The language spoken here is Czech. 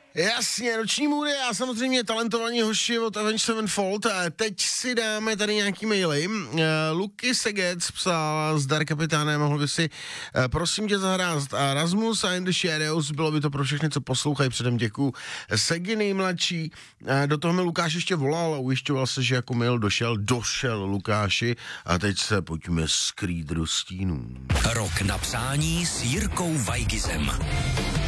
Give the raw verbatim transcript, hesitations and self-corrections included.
Jasně, noční můry a samozřejmě talentovaní hoši od Avenged Sevenfold. Teď si dáme tady nějaký maily. Luky Segec psal: zdar kapitáne, mohl by si prosím tě zahrát Rasmus a In the Shadows, bylo by to pro všechny, co poslouchají, předem děkuju. Segi nejmladší, do toho mi Lukáš ještě volal a ujišťoval se, že jako mail došel, došel Lukáši a teď se pojďme skrýt do stínů. Rok na přání s Jirkou Vajgizem.